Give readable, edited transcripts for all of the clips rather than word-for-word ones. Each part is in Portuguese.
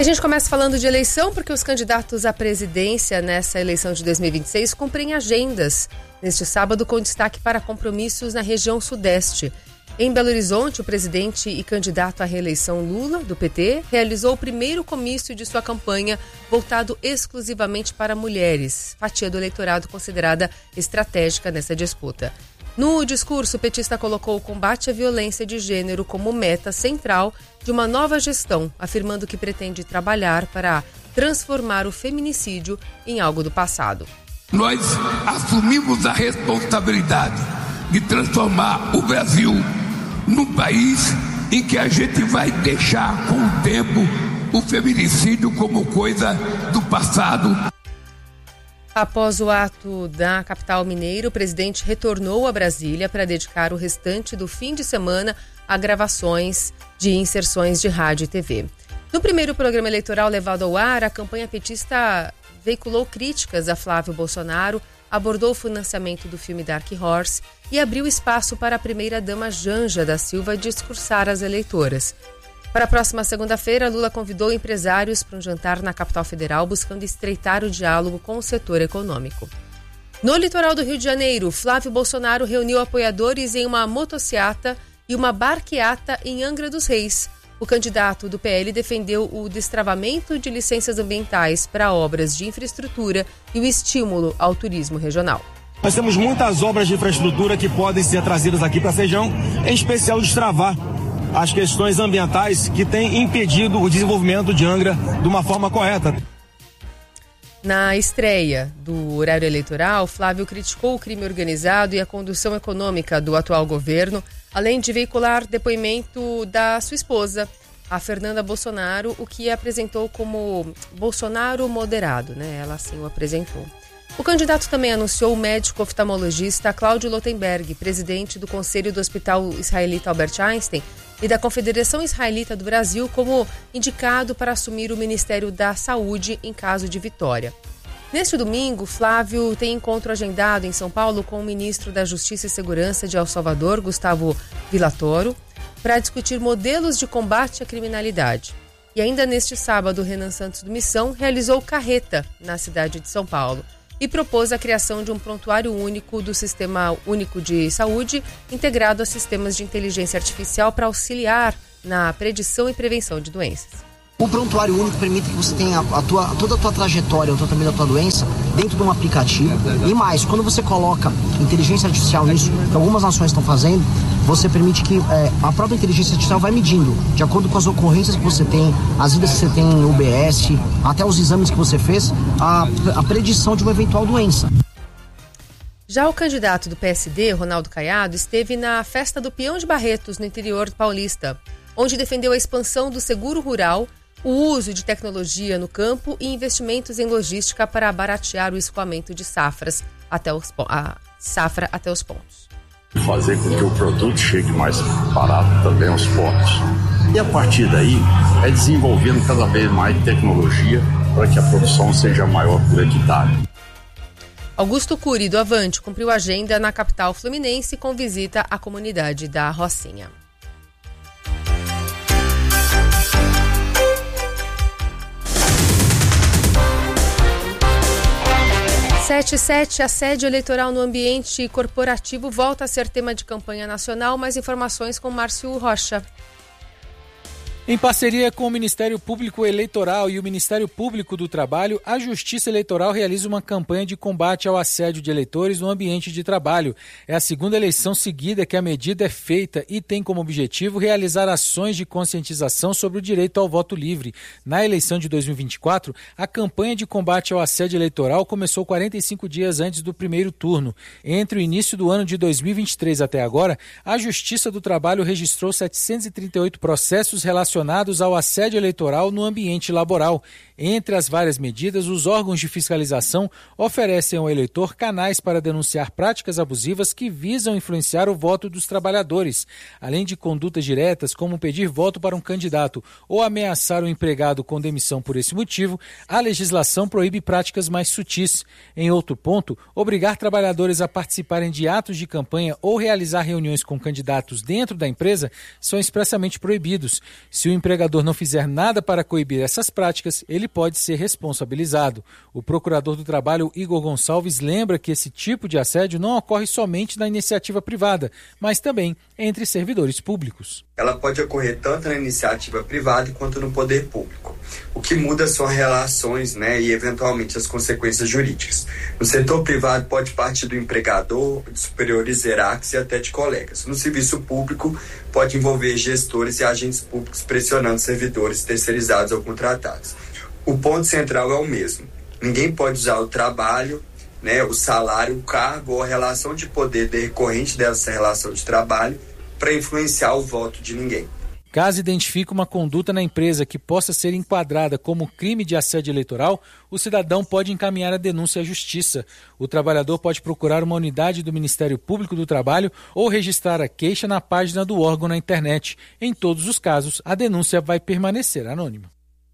A gente começa falando de eleição porque os candidatos à presidência nessa eleição de 2026 cumprem agendas neste sábado com destaque para compromissos na região sudeste. Em Belo Horizonte, o presidente e candidato à reeleição Lula, do PT, realizou o primeiro comício de sua campanha voltado exclusivamente para mulheres, fatia do eleitorado considerada estratégica nessa disputa. No discurso, o petista colocou o combate à violência de gênero como meta central de uma nova gestão, afirmando que pretende trabalhar para transformar o feminicídio em algo do passado. Nós assumimos a responsabilidade de transformar o Brasil num país em que a gente vai deixar com o tempo o feminicídio como coisa do passado. Após o ato da capital mineira, o presidente retornou a Brasília para dedicar o restante do fim de semana a gravações de inserções de rádio e TV. No primeiro programa eleitoral levado ao ar, a campanha petista veiculou críticas a Flávio Bolsonaro, abordou o financiamento do filme Dark Horse e abriu espaço para a primeira-dama Janja da Silva discursar às eleitoras. Para a próxima segunda-feira, Lula convidou empresários para um jantar na capital federal, buscando estreitar o diálogo com o setor econômico. No litoral do Rio de Janeiro, Flávio Bolsonaro reuniu apoiadores em uma motociata e uma barqueata em Angra dos Reis. O candidato do PL defendeu o destravamento de licenças ambientais para obras de infraestrutura e o estímulo ao turismo regional. Nós temos muitas obras de infraestrutura que podem ser trazidas aqui para a região, em especial destravar as questões ambientais que têm impedido o desenvolvimento de Angra de uma forma correta. Na estreia do horário eleitoral, Flávio criticou o crime organizado e a condução econômica do atual governo, além de veicular depoimento da sua esposa, a Fernanda Bolsonaro, o que apresentou como Bolsonaro moderado, né? Ela assim o apresentou. O candidato também anunciou o médico oftalmologista Cláudio Lotenberg, presidente do Conselho do Hospital Israelita Albert Einstein e da Confederação Israelita do Brasil, como indicado para assumir o Ministério da Saúde em caso de vitória. Neste domingo, Flávio tem encontro agendado em São Paulo com o ministro da Justiça e Segurança de El Salvador, Gustavo Villatoro, para discutir modelos de combate à criminalidade. E ainda neste sábado, Renan Santos do Missão realizou carreta na cidade de São Paulo e propôs a criação de um prontuário único do Sistema Único de Saúde, integrado a sistemas de inteligência artificial para auxiliar na predição e prevenção de doenças. O prontuário único permite que você tenha toda a tua trajetória, o tratamento da tua doença dentro de um aplicativo. E mais, quando você coloca inteligência artificial nisso, que algumas nações estão fazendo, você permite que a própria inteligência artificial vai medindo, de acordo com as ocorrências que você tem, as idas que você tem em UBS, até os exames que você fez, a predição de uma eventual doença. Já o candidato do PSD, Ronaldo Caiado, esteve na Festa do Peão de Barretos, no interior paulista, onde defendeu a expansão do seguro rural, o uso de tecnologia no campo e investimentos em logística para baratear o escoamento de safras até os pontos. Fazer com que o produto chegue mais barato também aos pontos. E a partir daí, é desenvolvendo cada vez mais tecnologia para que a produção seja maior por hectare. Augusto Cury, do Avante, cumpriu a agenda na capital fluminense com visita à comunidade da Rocinha. 7/7, assédio eleitoral no ambiente corporativo volta a ser tema de campanha nacional. Mais informações com Márcio Rocha. Em parceria com o Ministério Público Eleitoral e o Ministério Público do Trabalho, a Justiça Eleitoral realiza uma campanha de combate ao assédio de eleitores no ambiente de trabalho. É a segunda eleição seguida que a medida é feita e tem como objetivo realizar ações de conscientização sobre o direito ao voto livre. Na eleição de 2024, a campanha de combate ao assédio eleitoral começou 45 dias antes do primeiro turno. Entre o início do ano de 2023 até agora, a Justiça do Trabalho registrou 738 processos relacionados ao assédio eleitoral no ambiente laboral. Entre as várias medidas, os órgãos de fiscalização oferecem ao eleitor canais para denunciar práticas abusivas que visam influenciar o voto dos trabalhadores. Além de condutas diretas, como pedir voto para um candidato ou ameaçar o empregado com demissão por esse motivo, a legislação proíbe práticas mais sutis. Em outro ponto, obrigar trabalhadores a participarem de atos de campanha ou realizar reuniões com candidatos dentro da empresa são expressamente proibidos. Se Se o empregador não fizer nada para coibir essas práticas, ele pode ser responsabilizado. O procurador do trabalho, Igor Gonçalves, lembra que esse tipo de assédio não ocorre somente na iniciativa privada, mas também entre servidores públicos. Ela pode ocorrer tanto na iniciativa privada quanto no poder público. O que muda são as relações, e eventualmente as consequências jurídicas. No setor privado pode partir do empregador, de superiores hierárquicos e até de colegas. No serviço público pode envolver gestores e agentes públicos pressionando servidores terceirizados ou contratados. O ponto central é o mesmo. Ninguém pode usar o trabalho, o salário, o cargo ou a relação de poder decorrente dessa relação de trabalho para influenciar o voto de ninguém. Caso identifique uma conduta na empresa que possa ser enquadrada como crime de assédio eleitoral, o cidadão pode encaminhar a denúncia à Justiça. O trabalhador pode procurar uma unidade do Ministério Público do Trabalho ou registrar a queixa na página do órgão na internet. Em todos os casos, a denúncia vai permanecer anônima.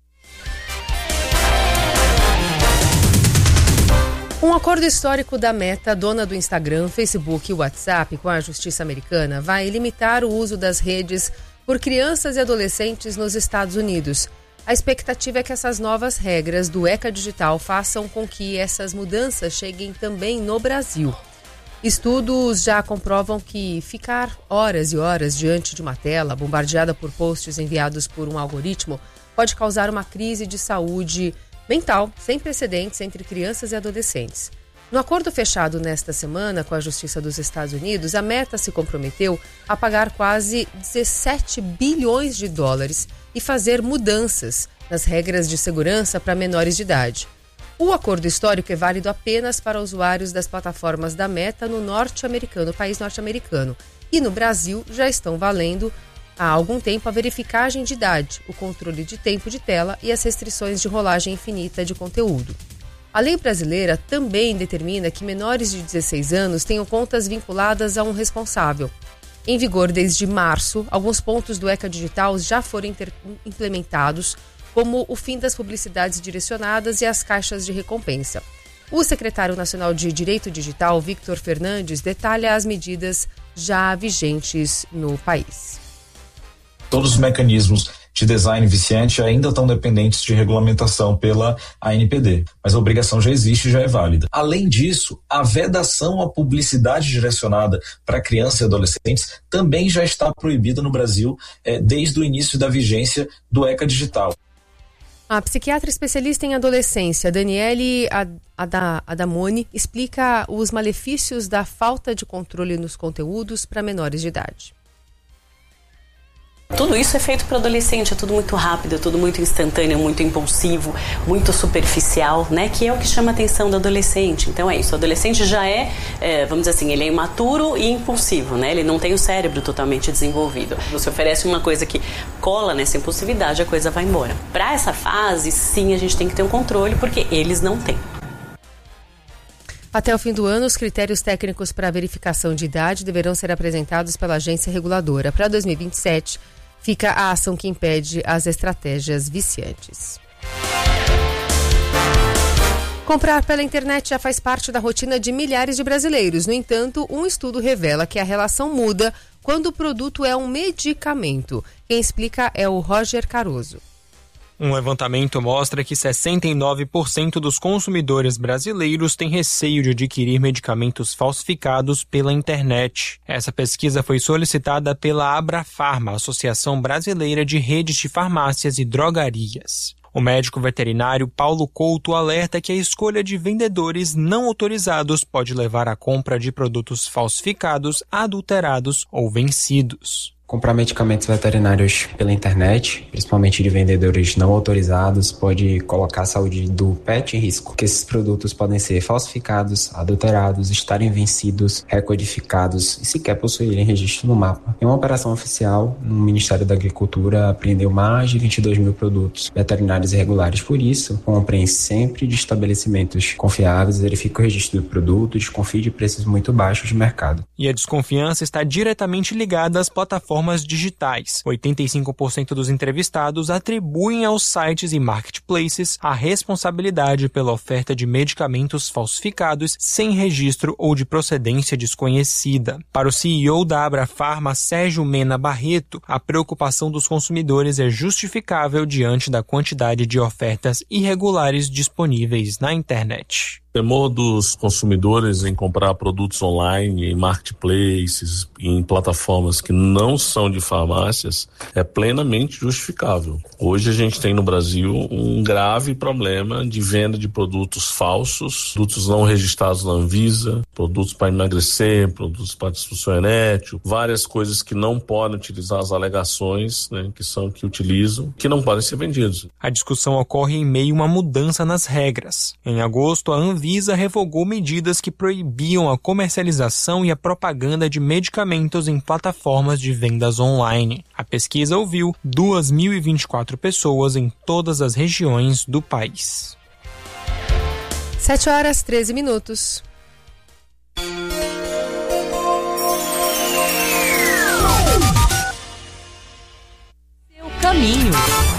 Um acordo histórico da Meta, dona do Instagram, Facebook e WhatsApp, com a Justiça americana, vai limitar o uso das redes por crianças e adolescentes nos Estados Unidos. A expectativa é que essas novas regras do ECA Digital façam com que essas mudanças cheguem também no Brasil. Estudos já comprovam que ficar horas e horas diante de uma tela, bombardeada por posts enviados por um algoritmo, pode causar uma crise de saúde mental sem precedentes entre crianças e adolescentes. No acordo fechado nesta semana com a Justiça dos Estados Unidos, a Meta se comprometeu a pagar quase 17 bilhões de dólares e fazer mudanças nas regras de segurança para menores de idade. O acordo histórico é válido apenas para usuários das plataformas da Meta no país norte-americano. E no Brasil já estão valendo há algum tempo a verificagem de idade, o controle de tempo de tela e as restrições de rolagem infinita de conteúdo. A lei brasileira também determina que menores de 16 anos tenham contas vinculadas a um responsável. Em vigor desde março, alguns pontos do ECA Digital já foram implementados, como o fim das publicidades direcionadas e as caixas de recompensa. O secretário nacional de Direito Digital, Victor Fernandes, detalha as medidas já vigentes no país. Todos os mecanismos de design viciante ainda estão dependentes de regulamentação pela ANPD, mas a obrigação já existe e já é válida. Além disso, a vedação à publicidade direcionada para crianças e adolescentes também já está proibida no Brasil desde o início da vigência do ECA Digital. A psiquiatra especialista em adolescência, Daniele Adamoni, explica os malefícios da falta de controle nos conteúdos para menores de idade. Tudo isso é feito para adolescente, é tudo muito rápido, é tudo muito instantâneo, muito impulsivo, muito superficial, Que é o que chama a atenção do adolescente. Então é isso, o adolescente já vamos dizer assim, ele é imaturo e impulsivo, Ele não tem o cérebro totalmente desenvolvido. Você oferece uma coisa que cola nessa impulsividade, a coisa vai embora. Para essa fase, sim, a gente tem que ter um controle, porque eles não têm. Até o fim do ano, os critérios técnicos para a verificação de idade deverão ser apresentados pela agência reguladora. Para 2027, fica a ação que impede as estratégias viciantes. Comprar pela internet já faz parte da rotina de milhares de brasileiros. No entanto, um estudo revela que a relação muda quando o produto é um medicamento. Quem explica é o Roger Caroso. Um levantamento mostra que 69% dos consumidores brasileiros têm receio de adquirir medicamentos falsificados pela internet. Essa pesquisa foi solicitada pela Abrafarma, Associação Brasileira de Redes de Farmácias e Drogarias. O médico veterinário Paulo Couto alerta que a escolha de vendedores não autorizados pode levar à compra de produtos falsificados, adulterados ou vencidos. Comprar medicamentos veterinários pela internet, principalmente de vendedores não autorizados, pode colocar a saúde do pet em risco, porque esses produtos podem ser falsificados, adulterados, estarem vencidos, recodificados e sequer possuírem registro no mapa. Em uma operação oficial, no Ministério da Agricultura apreendeu mais de 22 mil produtos veterinários irregulares. Por isso, comprem sempre de estabelecimentos confiáveis, verifique o registro do produto, desconfie de preços muito baixos de mercado. E a desconfiança está diretamente ligada às plataformas plataformas digitais. 85% dos entrevistados atribuem aos sites e marketplaces a responsabilidade pela oferta de medicamentos falsificados sem registro ou de procedência desconhecida. Para o CEO da Abrafarma, Sérgio Mena Barreto, a preocupação dos consumidores é justificável diante da quantidade de ofertas irregulares disponíveis na internet. O temor dos consumidores em comprar produtos online, em marketplaces, em plataformas que não são de farmácias, é plenamente justificável. Hoje a gente tem no Brasil um grave problema de venda de produtos falsos, produtos não registrados na Anvisa, produtos para emagrecer, produtos para disfunção erétil, várias coisas que não podem utilizar as alegações, que utilizam, que não podem ser vendidos. A discussão ocorre em meio a uma mudança nas regras. Em agosto, a Anvisa revogou medidas que proibiam a comercialização e a propaganda de medicamentos em plataformas de vendas online. A pesquisa ouviu 2.024 pessoas em todas as regiões do país. 7h13. Seu caminho.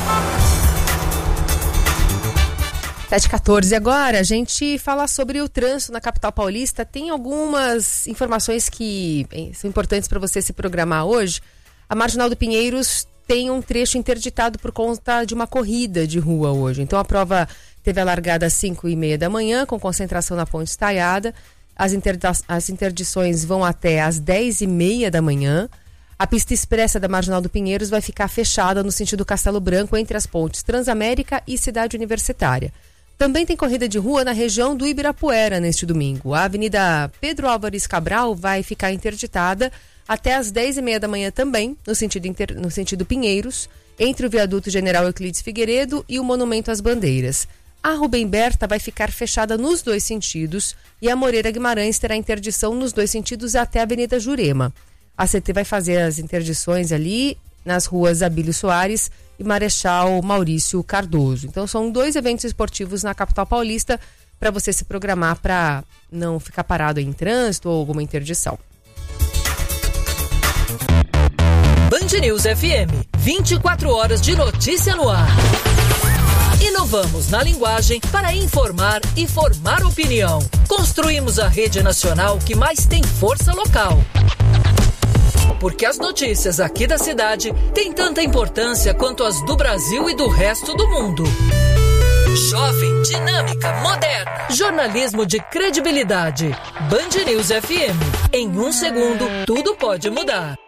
7h14 agora, a gente fala sobre o trânsito na capital paulista. Tem algumas informações que são importantes para você se programar hoje. A Marginal do Pinheiros tem um trecho interditado por conta de uma corrida de rua hoje. Então a prova teve a largada às 5h30 da manhã, com concentração na Ponte Estaiada. As interdições vão até às 10h30 da manhã. A pista expressa da Marginal do Pinheiros vai ficar fechada no sentido Castelo Branco, entre as pontes Transamérica e Cidade Universitária. Também tem corrida de rua na região do Ibirapuera neste domingo. A Avenida Pedro Álvares Cabral vai ficar interditada até às 10h30 da manhã também, no sentido Pinheiros, entre o viaduto General Euclides Figueiredo e o Monumento às Bandeiras. A Rubem Berta vai ficar fechada nos dois sentidos e a Moreira Guimarães terá interdição nos dois sentidos até a Avenida Jurema. A CT vai fazer as interdições ali nas ruas Abílio Soares e Marechal Maurício Cardoso. Então são 2 eventos esportivos na capital paulista para você se programar para não ficar parado em trânsito ou alguma interdição. Band News FM, 24 horas de notícia no ar. Inovamos na linguagem para informar e formar opinião. Construímos a rede nacional que mais tem força local. Porque as notícias aqui da cidade têm tanta importância quanto as do Brasil e do resto do mundo. Jovem, dinâmica, moderna. Jornalismo de credibilidade. Band News FM. Em 1 segundo, tudo pode mudar.